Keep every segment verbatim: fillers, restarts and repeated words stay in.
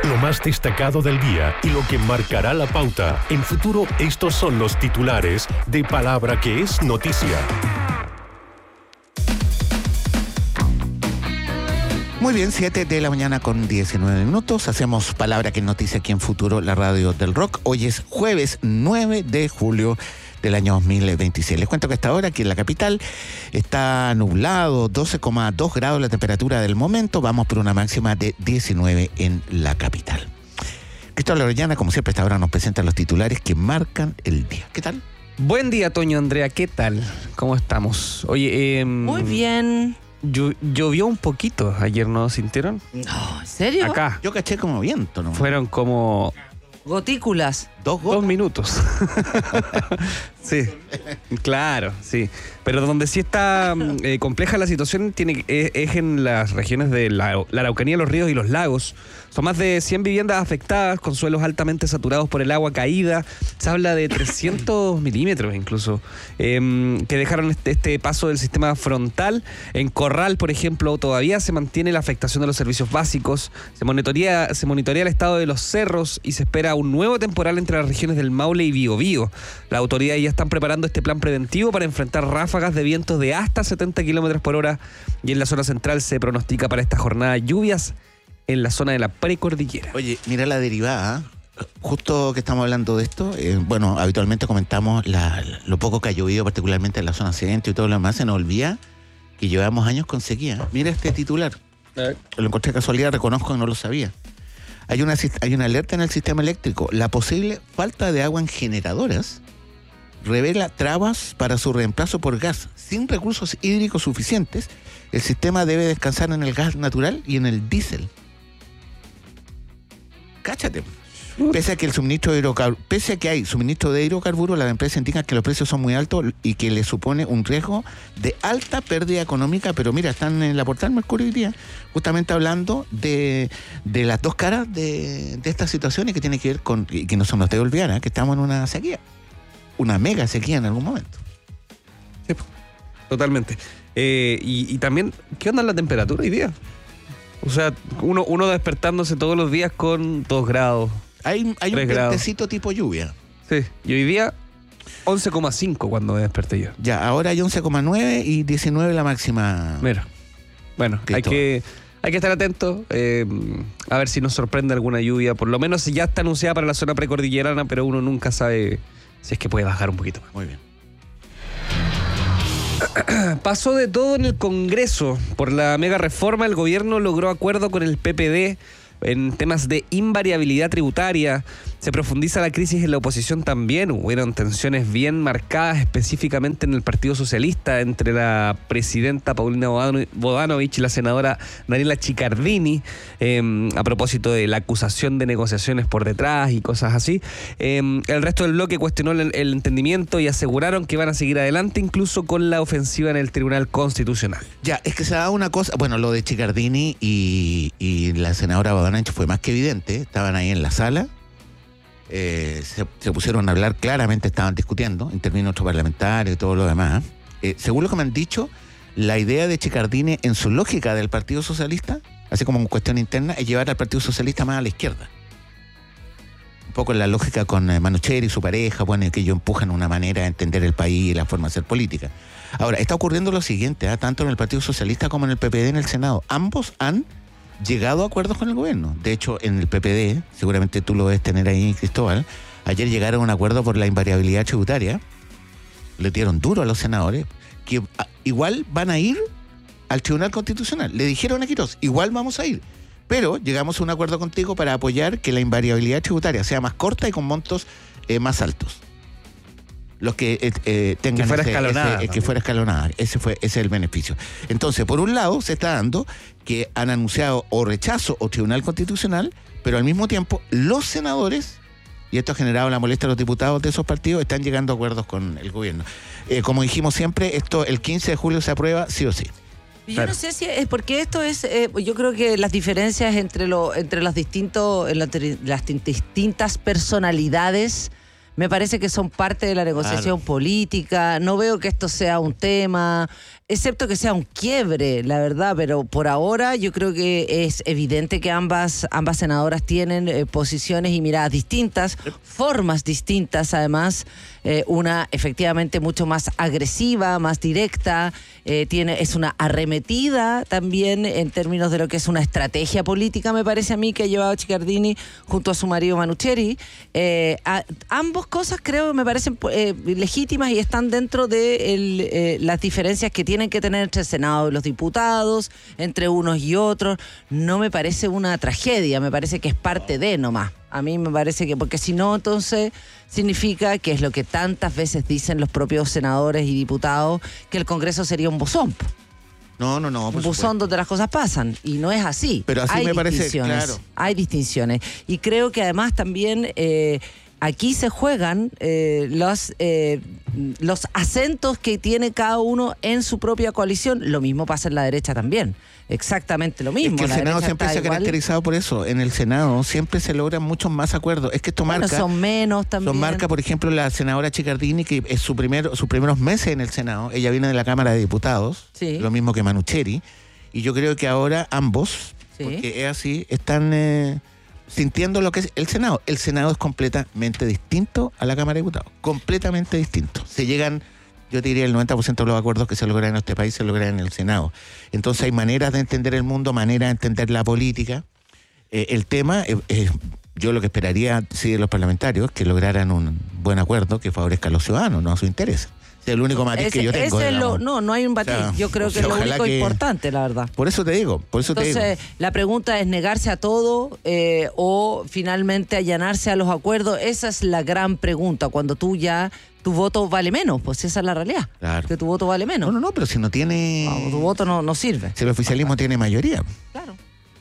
lo más destacado del día y lo que marcará la pauta. En Futuro, estos son los titulares de Palabra que es noticia. Muy bien, siete de la mañana con diecinueve minutos. Hacemos Palabra que es noticia aquí en Futuro, la radio del rock. Hoy es jueves nueve de julio del año dos mil veintiséis. Les cuento que hasta ahora aquí en la capital está nublado, doce coma dos grados la temperatura del momento. Vamos por una máxima de diecinueve en la capital. Cristóbal Orellana, como siempre, esta hora nos presenta los titulares que marcan el día. ¿Qué tal? Buen día, Toño, Andrea. ¿Qué tal? ¿Cómo estamos? Oye, eh, muy bien. Llo- llovió un poquito ayer, ¿no sintieron? No, ¿en serio? Acá. Yo caché como viento, ¿no? Fueron como Gotículas. Dos gotas. dos minutos. Sí, claro, sí. Pero donde sí está eh, compleja la situación tiene, es, es en las regiones de la, la Araucanía, los ríos y los lagos. Son más de cien viviendas afectadas, con suelos altamente saturados por el agua caída. Se habla de trescientos milímetros incluso, eh, que dejaron este, este paso del sistema frontal. En Corral, por ejemplo, todavía se mantiene la afectación de los servicios básicos. Se monitorea, se monitorea el estado de los cerros y se espera un nuevo temporal entre las regiones del Maule y Biobío. Las autoridades ya están preparando este plan preventivo para enfrentar ráfagas de vientos de hasta setenta kilómetros por hora, y en la zona central se pronostica para esta jornada lluvias en la zona de la precordillera. Oye, mira la derivada. Justo que estamos hablando de esto, eh, bueno, habitualmente comentamos la, lo poco que ha llovido, particularmente en la zona centro y todo lo demás. Se nos olvida que llevamos años con sequía. Mira este titular. Lo encontré de casualidad, reconozco que no lo sabía. Hay una, hay una alerta en el sistema eléctrico. La posible falta de agua en generadoras revela trabas para su reemplazo por gas. Sin recursos hídricos suficientes, el sistema debe descansar en el gas natural y en el diésel. Cáchate. Pese a que el suministro de hidrocar- pese a que hay suministro de hidrocarburos, las empresas indican que los precios son muy altos y que les supone un riesgo de alta pérdida económica. Pero mira, están en la portal Mercurio hoy día justamente hablando de, de las dos caras de, de esta situación, y que tiene que ver con, y que no se nos debe olvidar, ¿eh? que estamos en una sequía, una mega sequía en algún momento. Sí, totalmente. Eh, y, y también, ¿qué onda la temperatura hoy día? O sea, uno, uno despertándose todos los días con dos grados. Hay, hay un Tres grados. vientecito tipo lluvia. Sí, y hoy día once coma cinco cuando me desperté yo. Ya, ahora hay once coma nueve y diecinueve la máxima. Mira, bueno, hay que, hay que estar atentos, eh, a ver si nos sorprende alguna lluvia. Por lo menos ya está anunciada para la zona precordillerana, pero uno nunca sabe si es que puede bajar un poquito más. Muy bien. Pasó de todo en el Congreso. Por la mega reforma, el gobierno logró acuerdo con el P P D en temas de invariabilidad tributaria. Se profundiza la crisis en la oposición también. Hubieron tensiones bien marcadas, específicamente en el Partido Socialista, entre la presidenta Paulina Bodanovich y la senadora Daniela Chiccardini, eh, a propósito de la acusación de negociaciones por detrás y cosas así. Eh, el resto del bloque cuestionó el, el entendimiento y aseguraron que van a seguir adelante, incluso con la ofensiva en el Tribunal Constitucional. Ya, es que se da una cosa, bueno, lo de Chiccardini y, y la senadora Bodanovich fue más que evidente. Estaban ahí en la sala. Eh, se, se pusieron a hablar, claramente estaban discutiendo, intervino otro parlamentario y todo lo demás. Eh, según lo que me han dicho, la idea de Chiccardini en su lógica del Partido Socialista, así como en cuestión interna, es llevar al Partido Socialista más a la izquierda. Un poco en la lógica con eh, Manucheri y su pareja, bueno, que ellos empujan una manera de entender el país y la forma de hacer política. Ahora, está ocurriendo lo siguiente, ¿eh? tanto en el Partido Socialista como en el P P D en el Senado. Ambos han llegado a acuerdos con el gobierno. De hecho, en el P P D, seguramente tú lo debes tener ahí, Cristóbal, ayer llegaron a un acuerdo por la invariabilidad tributaria. Le dieron duro a los senadores, que a, igual van a ir al Tribunal Constitucional. Le dijeron a Quirós, igual vamos a ir, pero llegamos a un acuerdo contigo para apoyar que la invariabilidad tributaria sea más corta y con montos eh, más altos. Los que eh, eh, tengan que fuera ese, escalonada. ese, eh, que fuera escalonada. Ese fue ese es el beneficio. Entonces, por un lado, se está dando que han anunciado o rechazo o Tribunal Constitucional, pero al mismo tiempo los senadores, y esto ha generado la molestia de los diputados de esos partidos, están llegando a acuerdos con el gobierno. Eh, como dijimos siempre, esto el quince de julio se aprueba sí o sí. Yo Claro. no sé si es porque esto es, eh, yo creo que las diferencias entre, lo, entre los distintos, entre las distintas personalidades, me parece que son parte de la negociación Claro. política. No veo que esto sea un tema. excepto que sea un quiebre, la verdad, pero por ahora yo creo que es evidente que ambas, ambas senadoras tienen eh, posiciones y miradas distintas, formas distintas además, eh, una efectivamente mucho más agresiva, más directa, eh, tiene, es una arremetida también en términos de lo que es una estrategia política, me parece a mí, que ha llevado Cicardini junto a su marido Manucheri. Eh, a, ambas cosas creo que me parecen eh, legítimas y están dentro de el, eh, las diferencias que tienen que tener entre el Senado y los diputados, entre unos y otros. No me parece una tragedia, me parece que es parte de nomás. A mí me parece que, porque si no, entonces significa que es lo que tantas veces dicen los propios senadores y diputados, que el Congreso sería un buzón. No, no, no. Un buzón supuesto. Donde las cosas pasan. Y no es así. Pero así hay me parece, distinciones, claro. Hay distinciones. Y creo que además también... Eh, aquí se juegan eh, los, eh, los acentos que tiene cada uno en su propia coalición. Lo mismo pasa en la derecha también. Exactamente lo mismo. Es que el la Senado siempre se ha igual. caracterizado por eso. En el Senado siempre se logran muchos más acuerdos. Es que esto bueno, marca... son menos también. Son marca, por ejemplo, la senadora Cicardini, que es su primer, sus primeros meses en el Senado. Ella viene de la Cámara de Diputados, sí. Lo mismo que Manucheri. Y yo creo que ahora ambos, sí. Porque es así, están... Eh, sintiendo lo que es el Senado. El Senado es completamente distinto a la Cámara de Diputados. Completamente distinto. Se llegan, yo te diría, el noventa por ciento de los acuerdos que se logran en este país se logran en el Senado. Entonces hay maneras de entender el mundo, maneras de entender la política. Eh, el tema, eh, eh, yo lo que esperaría, sí, de los parlamentarios, que lograran un buen acuerdo que favorezca a los ciudadanos, no a su interés. Es el único matiz ese, que yo tengo. Ese lo, no, no hay un matiz. O sea, yo creo que sea, es lo único que, importante, la verdad. Por eso te digo, por eso Entonces, te digo. la pregunta es negarse a todo eh, o finalmente allanarse a los acuerdos. Esa es la gran pregunta. Cuando tú ya, tu voto vale menos, pues esa es la realidad. Claro. Que tu voto vale menos. No, no, no, pero si no tiene... No, tu voto no, no sirve. Si el oficialismo tiene mayoría. Claro.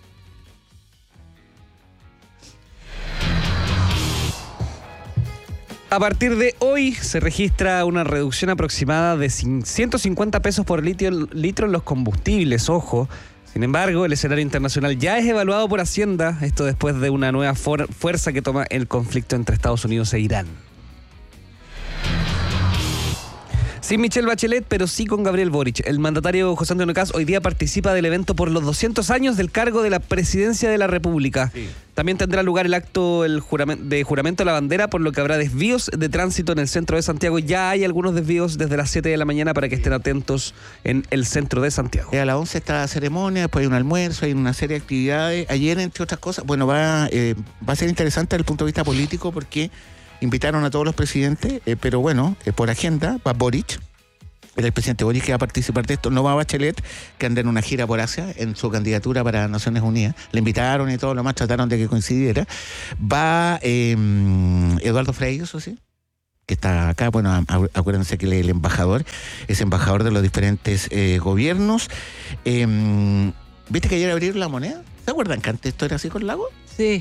A partir de hoy se registra una reducción aproximada de ciento cincuenta pesos por litro, litro en los combustibles, ojo. Sin embargo, el escenario internacional ya es evaluado por Hacienda, esto después de una nueva for- fuerza que toma el conflicto entre Estados Unidos e Irán. Sin Michelle Bachelet, pero sí con Gabriel Boric. El mandatario José Antonio Kast hoy día participa del evento por los doscientos años del cargo de la presidencia de la República. Sí. También tendrá lugar el acto el juramen- de juramento a la bandera, por lo que habrá desvíos de tránsito en el centro de Santiago. Ya hay algunos desvíos desde las siete de la mañana para que estén atentos en el centro de Santiago. A las once está la ceremonia, después hay un almuerzo, hay una serie de actividades. Ayer, entre otras cosas, bueno, va, eh, va a ser interesante desde el punto de vista político porque invitaron a todos los presidentes, eh, pero bueno, eh, por agenda va Boric, el presidente Boric que va a participar de esto, no va Bachelet, que anda en una gira por Asia, en su candidatura para Naciones Unidas, le invitaron y todo lo más, trataron de que coincidiera. Va eh, Eduardo Frei, eso sí, que está acá, bueno, a, a, acuérdense que él es el embajador, es embajador de los diferentes eh, gobiernos. Eh, ¿Viste que ayer abrieron La Moneda? ¿Se acuerdan que antes esto era así con Lago? Sí.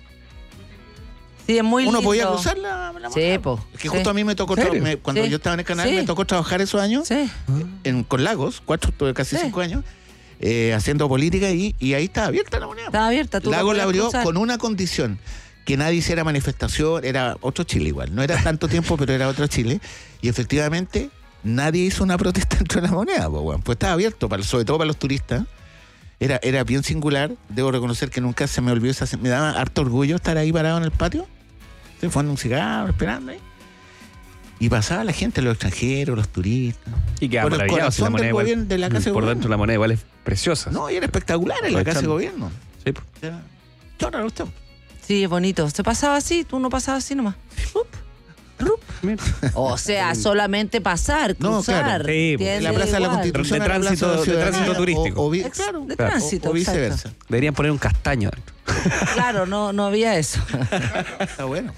Sí, es muy Uno lindo. podía cruzar la, la sí, moneda. po. Es que sí. justo a mí me tocó, tra- me, cuando sí. yo estaba en el canal, sí. me tocó trabajar esos años sí. en, con Lagos, cuatro, casi sí. cinco años, eh, haciendo política y, y ahí estaba abierta la moneda. Estaba abierta. Tú Lagos la la abrió cruzar. con una condición, que nadie hiciera manifestación, era otro Chile igual, no era tanto tiempo, pero era otro Chile, y efectivamente nadie hizo una protesta dentro de la moneda, pues, bueno, pues estaba abierto, para, sobre todo para los turistas. Era, era bien singular, debo reconocer que nunca se me olvidó, esa, me daba harto orgullo estar ahí parado en el patio. Estoy fumando un cigarro, esperando ahí. Y pasaba la gente, los extranjeros, los turistas. Y que por el corazón la moneda del igual, gobierno, de la casa de por gobierno. dentro la moneda igual es preciosa. No, y era espectacular en la casa de gobierno. Sí. Era chorra usted. Sí, es bonito. Se pasaba así, tú no pasabas así nomás. Up, rup. O sea, solamente pasar, cruzar. No, claro. Sí, en la Plaza de la Constitución. De tránsito, de tránsito turístico. O, o, vi, Ex, claro, de claro, tránsito, o, o viceversa. exacto. Deberían poner un castaño dentro. Claro, no, no había eso. Está bueno.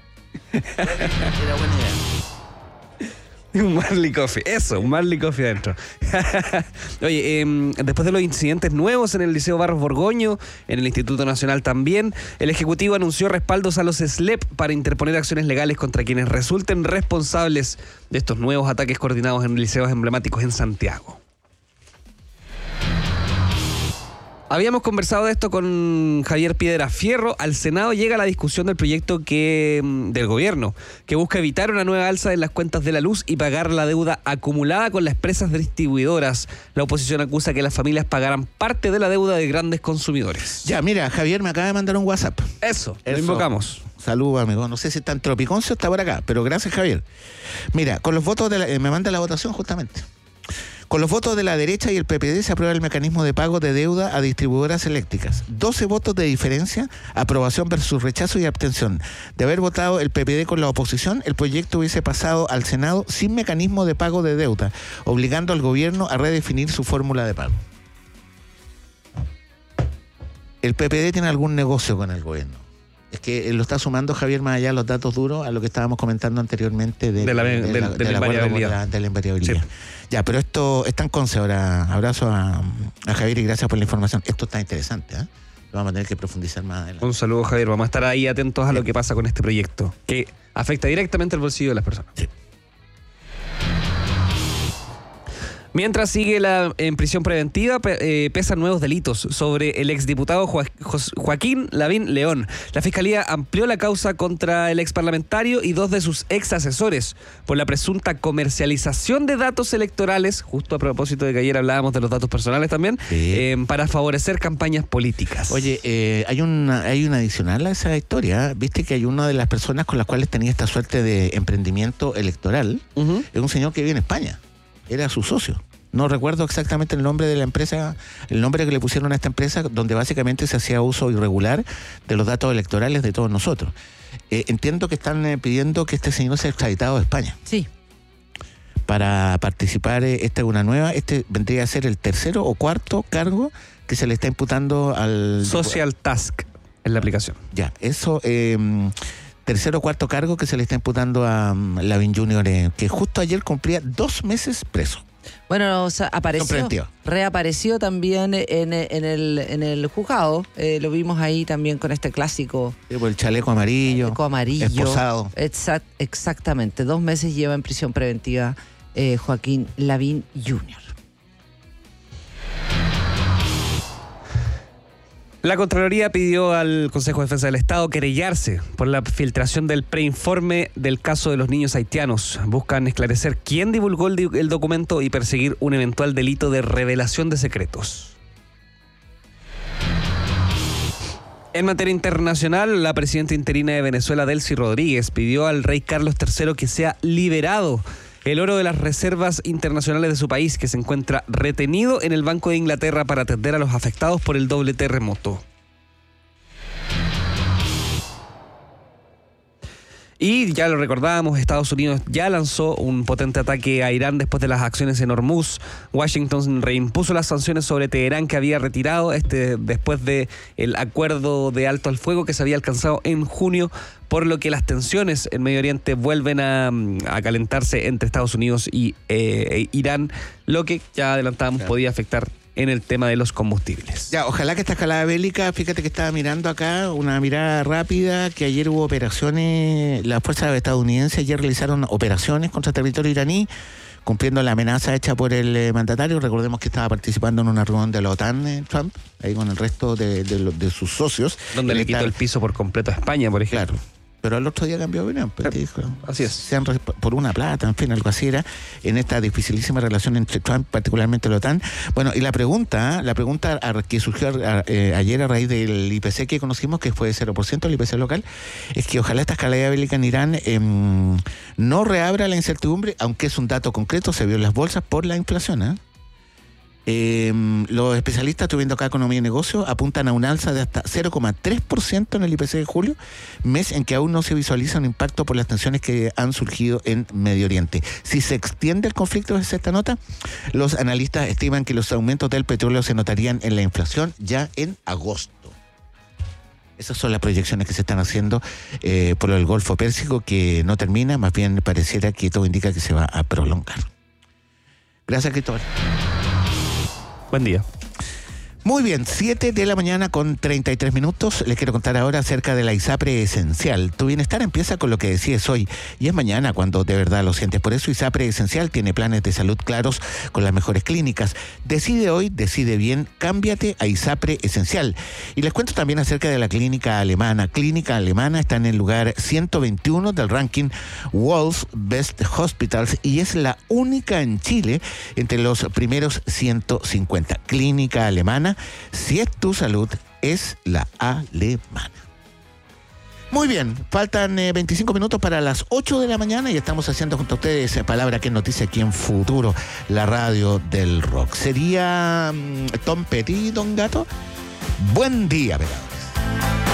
Era buena idea. Un Marley Coffee, eso, un Marley Coffee adentro. Oye, eh, después de los incidentes nuevos en el Liceo Barros Borgoño, en el Instituto Nacional también, el Ejecutivo anunció respaldos a los S L E P para interponer acciones legales contra quienes resulten responsables de estos nuevos ataques coordinados en liceos emblemáticos en Santiago. Habíamos conversado de esto con Javier Piedra Fierro. Al Senado llega la discusión del proyecto que del gobierno, que busca evitar una nueva alza en las cuentas de la luz y pagar la deuda acumulada con las empresas distribuidoras. La oposición acusa que las familias pagarán parte de la deuda de grandes consumidores. Ya, mira, Javier me acaba de mandar un WhatsApp. Eso, Eso. lo invocamos. Saludos, amigo. No sé si está en Tropiconcio o está por acá, pero gracias, Javier. Mira, con los votos de la, eh, me manda la votación justamente. Con los votos de la derecha y el P P D se aprueba el mecanismo de pago de deuda a distribuidoras eléctricas. doce votos de diferencia, aprobación versus rechazo y abstención. De haber votado el P P D con la oposición, el proyecto hubiese pasado al Senado sin mecanismo de pago de deuda, obligando al gobierno a redefinir su fórmula de pago. ¿El P P D tiene algún negocio con el gobierno? Es que lo está sumando, Javier, más allá de los datos duros a lo que estábamos comentando anteriormente de, de la, de, de, la, de, de de la invariabilidad. De la invariabilidad. Sí. Ya, pero esto está en Conce ahora. Abrazo a, a Javier y gracias por la información. Esto está interesante, ¿eh? Lo vamos a tener que profundizar más adelante. Un saludo, Javier. Vamos a estar ahí atentos a lo que pasa con este proyecto, que afecta directamente el bolsillo de las personas. Sí. Mientras sigue la, en prisión preventiva, pe, eh, pesan nuevos delitos sobre el exdiputado Jo, Jo, Joaquín Lavín León. La Fiscalía amplió la causa contra el exparlamentario y dos de sus ex asesores por la presunta comercialización de datos electorales, justo a propósito de que ayer hablábamos de los datos personales también, Sí. eh, para favorecer campañas políticas. Oye, eh, hay una hay una adicional a esa historia. Viste que hay una de las personas con las cuales tenía esta suerte de emprendimiento electoral. Uh-huh. Es un señor que vive en España. Era su socio. No recuerdo exactamente el nombre de la empresa, el nombre que le pusieron a esta empresa, donde básicamente se hacía uso irregular de los datos electorales de todos nosotros. Eh, entiendo que están eh, pidiendo que este señor sea extraditado de España. Sí. Para participar, eh, esta es una nueva, este vendría a ser el tercero o cuarto cargo que se le está imputando al... Social Task en la aplicación. Ya, eso... Eh, tercero o cuarto cargo que se le está imputando a um, Lavín junior, eh, que justo ayer cumplía dos meses preso. Bueno, o sea, apareció, reapareció también en, en, el, en el juzgado. Eh, lo vimos ahí también con este clásico. Sí, por el chaleco amarillo. Chaleco amarillo. Esposado. Exact, exactamente. Dos meses lleva en prisión preventiva eh, Joaquín Lavín junior La Contraloría pidió al Consejo de Defensa del Estado querellarse por la filtración del preinforme del caso de los niños haitianos. Buscan esclarecer quién divulgó el, el documento y perseguir un eventual delito de revelación de secretos. En materia internacional, la presidenta interina de Venezuela, Delcy Rodríguez, pidió al rey Carlos tercero que sea liberado el oro de las reservas internacionales de su país, que se encuentra retenido en el Banco de Inglaterra para atender a los afectados por el doble terremoto. Y ya lo recordábamos, Estados Unidos ya lanzó un potente ataque a Irán después de las acciones en Hormuz. Washington reimpuso las sanciones sobre Teherán que había retirado este después de el acuerdo de alto al fuego que se había alcanzado en junio, por lo que las tensiones en Medio Oriente vuelven a, a calentarse entre Estados Unidos y eh, Irán, lo que ya adelantábamos claro. podía afectar en el tema de los combustibles. Ya, ojalá que esta escalada bélica, fíjate que estaba mirando acá, una mirada rápida, que ayer hubo operaciones, las fuerzas estadounidenses ayer realizaron operaciones contra territorio iraní, cumpliendo la amenaza hecha por el eh, mandatario. Recordemos que estaba participando en una reunión de la OTAN, eh, Trump, ahí con el resto de, de, de, de sus socios. Donde le quitó el piso por completo a España, por ejemplo. Claro. Pero al otro día cambió de opinión. Pues, dijo, así es. Sean por una plata, en fin, algo así era, en esta dificilísima relación entre Trump, particularmente la OTAN. Bueno, y la pregunta, la pregunta que surgió a, eh, ayer a raíz del I P C que conocimos, que fue cero por ciento el I P C local, es que ojalá esta escalada bélica en Irán eh, no reabra la incertidumbre, aunque es un dato concreto, se vio en las bolsas por la inflación, ¿eh? Eh, los especialistas, estoy viendo acá Economía y Negocio, apuntan a un alza de hasta cero coma tres por ciento en el I P C de julio, mes en que aún no se visualiza un impacto por las tensiones que han surgido en Medio Oriente. Si se extiende el conflicto, es esta nota, los analistas estiman que los aumentos del petróleo se notarían en la inflación ya en agosto. Esas son las proyecciones que se están haciendo eh, por el Golfo Pérsico, que no termina, más bien pareciera que todo indica que se va a prolongar. Gracias, Cristóbal. Buen día. Muy bien, siete de la mañana con treinta y tres minutos. Les quiero contar ahora acerca de la ISAPRE Esencial. Tu bienestar empieza con lo que decides hoy y es mañana cuando de verdad lo sientes. Por eso ISAPRE Esencial tiene planes de salud claros con las mejores clínicas. Decide hoy, decide bien, cámbiate a ISAPRE Esencial. Y les cuento también acerca de la clínica alemana. Clínica alemana está en el lugar ciento veintiuno del ranking World's Best Hospitals y es la única en Chile entre los primeros ciento cincuenta. Clínica alemana. Si es tu salud, es la alemana. Muy bien, faltan eh, veinticinco minutos para las ocho de la mañana y estamos haciendo junto a ustedes eh, Palabra que es Noticia aquí en Futuro, la radio del rock. ¿Sería um, Tom Petty, Don Gato? Buen día, Pelado.